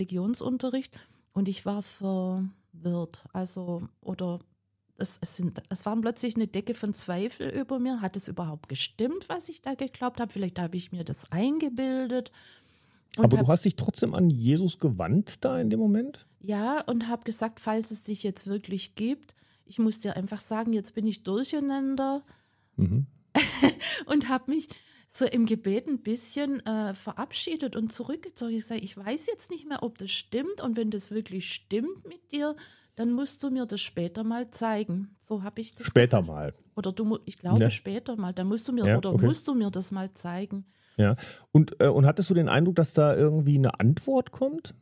Religionsunterricht und ich war verwirrt. Also, oder es war plötzlich eine Decke von Zweifel über mir. Hat es überhaupt gestimmt, was ich da geglaubt habe? Vielleicht habe ich mir das eingebildet. Aber du hast dich trotzdem an Jesus gewandt da in dem Moment? Ja, und habe gesagt, falls es dich jetzt wirklich gibt, ich muss dir einfach sagen, jetzt bin ich durcheinander. Und habe mich so im Gebet ein bisschen verabschiedet und zurückgezogen. Ich sage, ich weiß jetzt nicht mehr, ob das stimmt. Und wenn das wirklich stimmt mit dir, dann musst du mir das später mal zeigen. So habe ich das später gesagt. Mal. Oder ich glaube später mal. Dann musst du mir musst du mir das mal zeigen. Ja. Und hattest du den Eindruck, dass da irgendwie eine Antwort kommt?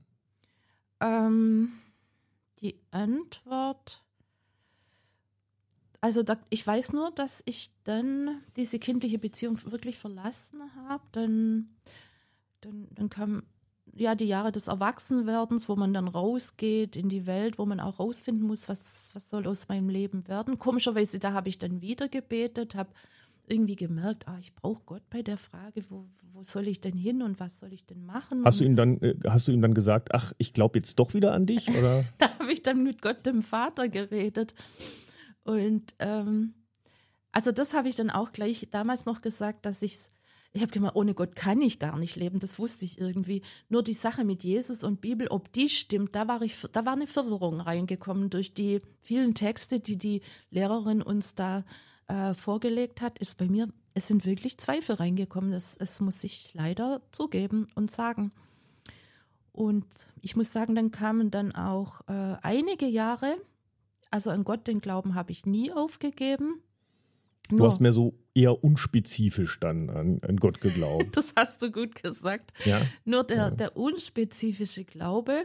Die Antwort. Also ich weiß nur, dass ich dann diese kindliche Beziehung wirklich verlassen habe. Dann kamen ja die Jahre des Erwachsenwerdens, wo man dann rausgeht in die Welt, wo man auch rausfinden muss, was soll aus meinem Leben werden. Komischerweise, da habe ich dann wieder gebetet, habe irgendwie gemerkt, ich brauche Gott bei der Frage, wo soll ich denn hin und was soll ich denn machen? Hast du ihm dann gesagt, ach, ich glaube jetzt doch wieder an dich? Oder? Da habe ich dann mit Gott, dem Vater, geredet. Und also das habe ich dann auch gleich damals noch gesagt, dass ich habe gemeint, ohne Gott kann ich gar nicht leben, das wusste ich irgendwie. Nur die Sache mit Jesus und Bibel, ob die stimmt, da war eine Verwirrung reingekommen durch die vielen Texte, die Lehrerin uns da vorgelegt hat, ist bei mir, es sind wirklich Zweifel reingekommen, das muss ich leider zugeben und sagen. Und ich muss sagen, dann kamen dann auch einige Jahre. Also an Gott, den Glauben habe ich nie aufgegeben. Du hast mehr so eher unspezifisch dann an Gott geglaubt. Das hast du gut gesagt. Ja? Nur der unspezifische Glaube.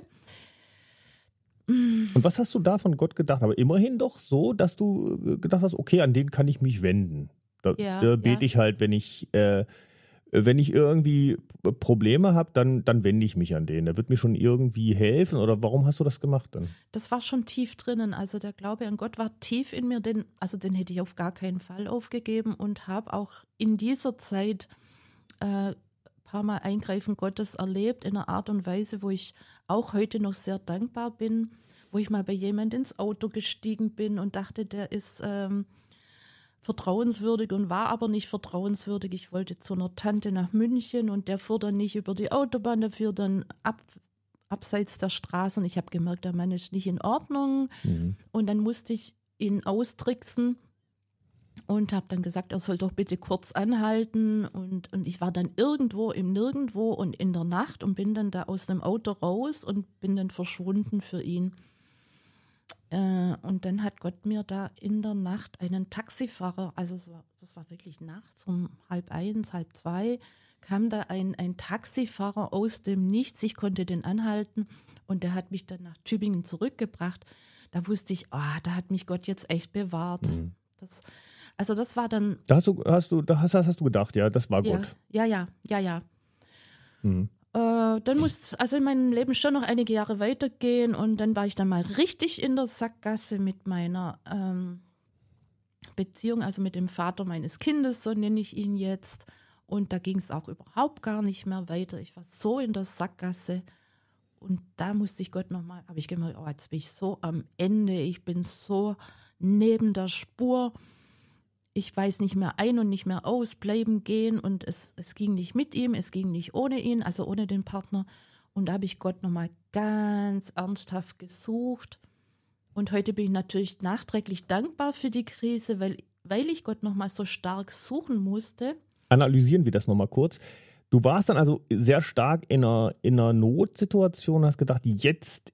Und was hast du da von Gott gedacht? Aber immerhin doch so, dass du gedacht hast, okay, an den kann ich mich wenden. Da bete ich halt, wenn ich irgendwie Probleme habe, dann wende ich mich an den. Der wird mir schon irgendwie helfen. Oder warum hast du das gemacht dann? Das war schon tief drinnen. Also der Glaube an Gott war tief in mir. Den hätte ich auf gar keinen Fall aufgegeben und habe auch in dieser Zeit ein paar Mal Eingreifen Gottes erlebt in einer Art und Weise, wo ich auch heute noch sehr dankbar bin, wo ich mal bei jemand ins Auto gestiegen bin und dachte, der ist vertrauenswürdig und war aber nicht vertrauenswürdig. Ich wollte zu einer Tante nach München und der fuhr dann nicht über die Autobahn, der fuhr dann abseits der Straße und ich habe gemerkt, der Mann ist nicht in Ordnung. Und dann musste ich ihn austricksen und habe dann gesagt, er soll doch bitte kurz anhalten und ich war dann irgendwo im Nirgendwo und in der Nacht und bin dann da aus dem Auto raus und bin dann verschwunden für ihn. Und dann hat Gott mir da in der Nacht einen Taxifahrer, also das war wirklich nachts um 1:30, 1:30, kam da ein Taxifahrer aus dem Nichts. Ich konnte den anhalten und der hat mich dann nach Tübingen zurückgebracht. Da wusste ich, da hat mich Gott jetzt echt bewahrt. Das war dann. Da hast du gedacht, ja, das war Gott. Ja. Dann muss also in meinem Leben schon noch einige Jahre weitergehen und dann war ich dann mal richtig in der Sackgasse mit meiner Beziehung, also mit dem Vater meines Kindes, so nenne ich ihn jetzt. Und da ging es auch überhaupt gar nicht mehr weiter. Ich war so in der Sackgasse und da musste ich Gott nochmal, habe ich gemerkt, jetzt bin ich so am Ende, ich bin so neben der Spur. Ich weiß nicht mehr ein und nicht mehr aus, bleiben, gehen und es ging nicht mit ihm, es ging nicht ohne ihn, also ohne den Partner. Und da habe ich Gott nochmal ganz ernsthaft gesucht. Und heute bin ich natürlich nachträglich dankbar für die Krise, weil ich Gott nochmal so stark suchen musste. Analysieren wir das nochmal kurz. Du warst dann also sehr stark in einer Notsituation, hast gedacht, jetzt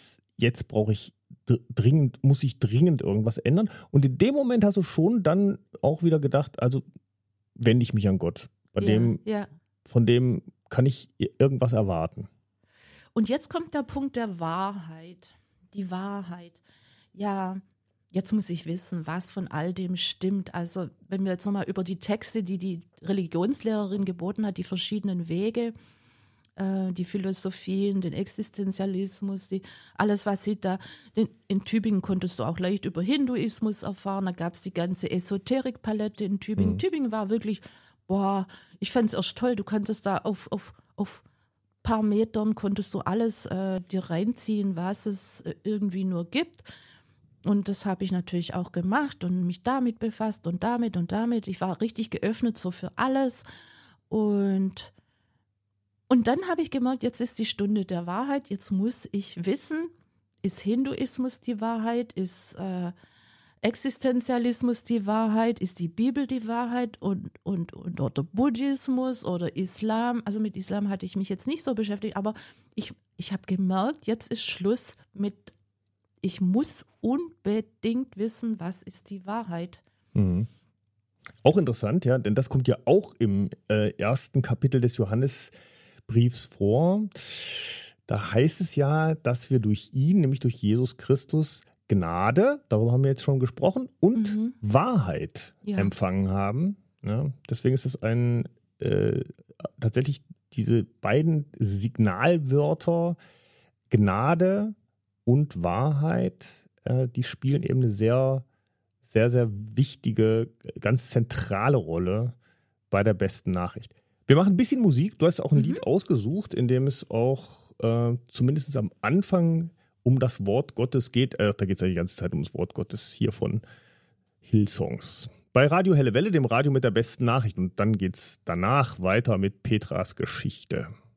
muss ich dringend irgendwas ändern. Und in dem Moment hast du schon dann auch wieder gedacht, also wende ich mich an Gott. Von dem kann ich irgendwas erwarten. Und jetzt kommt der Punkt der Wahrheit. Die Wahrheit. Ja, jetzt muss ich wissen, was von all dem stimmt. Also wenn wir jetzt nochmal über die Texte, die Religionslehrerin geboten hat, die verschiedenen Wege, die Philosophien, den Existenzialismus, alles, was sie da, in Tübingen konntest du auch leicht über Hinduismus erfahren, da gab es die ganze Esoterikpalette in Tübingen. Tübingen war wirklich, ich fand es erst toll, du konntest da auf paar Metern konntest du alles dir reinziehen, was es irgendwie nur gibt. Und das habe ich natürlich auch gemacht und mich damit befasst und damit und damit. Ich war richtig geöffnet so für alles. Und dann habe ich gemerkt, jetzt ist die Stunde der Wahrheit. Jetzt muss ich wissen, ist Hinduismus die Wahrheit? Ist Existenzialismus die Wahrheit? Ist die Bibel die Wahrheit? Oder Buddhismus oder Islam? Also mit Islam hatte ich mich jetzt nicht so beschäftigt, aber ich habe gemerkt, jetzt ist Schluss mit, ich muss unbedingt wissen, was ist die Wahrheit. Mhm. Auch interessant, ja, denn das kommt ja auch im ersten Kapitel des Johannesbriefs vor. Da heißt es ja, dass wir durch ihn, nämlich durch Jesus Christus, Gnade, darüber haben wir jetzt schon gesprochen, und Wahrheit empfangen haben. Ja, deswegen ist es tatsächlich diese beiden Signalwörter Gnade und Wahrheit, die spielen eben eine sehr, sehr, sehr wichtige, ganz zentrale Rolle bei der besten Nachricht. Wir machen ein bisschen Musik. Du hast auch ein Lied ausgesucht, in dem es auch zumindest am Anfang um das Wort Gottes geht. Da geht es ja die ganze Zeit um das Wort Gottes hier von Hillsongs. Bei Radio Helle Welle, dem Radio mit der besten Nachricht. Und dann geht es danach weiter mit Petras Geschichte.